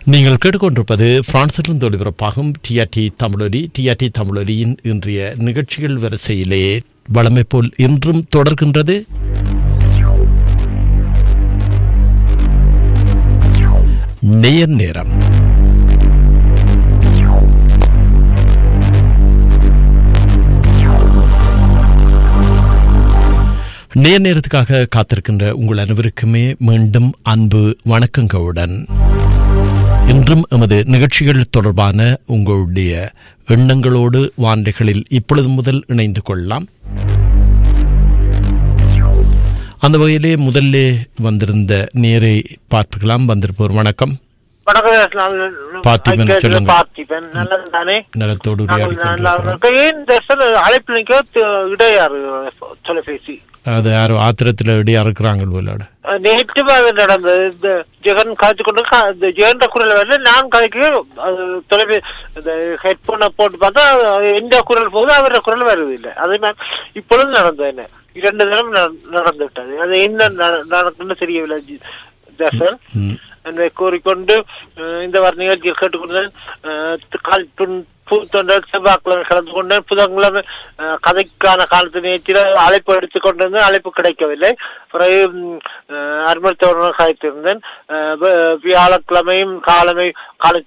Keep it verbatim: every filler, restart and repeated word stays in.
நீங்கள் கேட்டுக்கொண்டிருப்பது பிரான்சிலிருந்து ஒளிபரப்பாகும் டிஆர்டி தமிழொலி. டிஆர்டி தமிழொலியின் இன்றைய நிகழ்ச்சிகள் வரிசையிலே வழமை போல் இன்றும் தொடர்கின்றது. நேயர் நேரம். நேர் நேரத்துக்காக காத்திருக்கின்ற உங்கள் அனைவருக்குமே மீண்டும் அன்பு வணக்கங்களுடன் இன்றும் எமது நிகழ்ச்சிகள் தொடர்பான உங்களுடைய எண்ணங்களோடு வானிலைகளில் இப்பொழுது முதல் இணைந்து கொள்ளலாம். அந்த வகையிலே முதல்ல வந்திருந்த நேரை பார்க்கலாம். வந்திருப்போர் வணக்கம். பார்த்திபன் நலத்தோடு இடையாறு தொலைபேசி அது யாரோ ஆத்திரத்தில் இடையா இருக்கிறாங்க போல. நேற்று நடந்தது. இந்த ஜெகன் காய்ச்சி கொண்டு ஜெகன் குரல் வரல, நான் கதைக்கு தொலைபேசி இந்த ஹெட்போனை போட்டு பார்த்தா எந்த குரல் போகுது அவரோட குரல் வருது இல்லை. அதே மாதிரி இப்பொழுது நடந்தது. என்ன இரண்டு தினம் நடந்து விட்டது. அது என்ன நடக்குன்னு தெரியவில்லை. தசன் கூறிக்கொண்டு இந்த வார நிகழ்ச்சியில் கேட்டுக்கொண்டேன். புத்தொண்டர் செவ்வாய்க்கிழமை கலந்து கொண்டேன். புதன்கிழமை கதைக்கான காலத்து நேற்றில் அழைப்பு எடுத்துக் கொண்டிருந்தேன். அழைப்பு கிடைக்கவில்லை. பிறகு அருமத்தவருடன் கதைத்திருந்தேன். வியாழக்கிழமையும் காலமை காலை